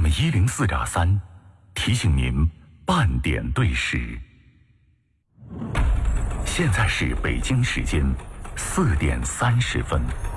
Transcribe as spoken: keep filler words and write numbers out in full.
一零四点三提醒您半点对时。现在是北京时间四点三十分。